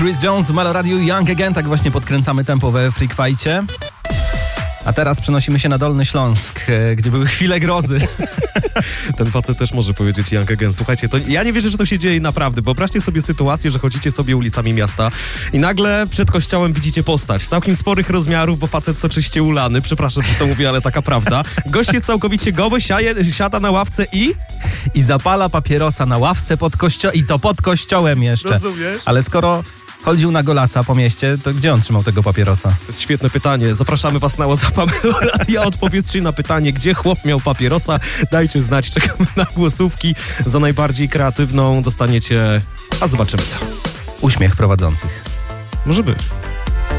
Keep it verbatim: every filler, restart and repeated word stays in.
Chris Jones w Melo Radio Young Again, tak właśnie podkręcamy tempo we Freak Fight'cie. A teraz przenosimy się na Dolny Śląsk, gdzie były chwile grozy. Ten facet też może powiedzieć Young Again. Słuchajcie, to ja nie wierzę, że to się dzieje naprawdę. Wyobraźcie sobie sytuację, że chodzicie sobie ulicami miasta i nagle przed kościołem widzicie postać całkiem sporych rozmiarów, bo facet soczyście ulany. Przepraszam, że to mówię, ale taka prawda. Gość jest całkowicie goły, siaje, siada na ławce i... I zapala papierosa na ławce pod kościołem. I to pod kościołem jeszcze. Rozumiesz? Ale skoro chodził na golasa po mieście, to gdzie on trzymał tego papierosa? To jest świetne pytanie. Zapraszamy was na WhatsAppa Melo Radia. Odpowiedzcie na pytanie, gdzie chłop miał papierosa. Dajcie znać, czekamy na głosówki. Za najbardziej kreatywną dostaniecie... A zobaczymy co. Uśmiech prowadzących. Może być.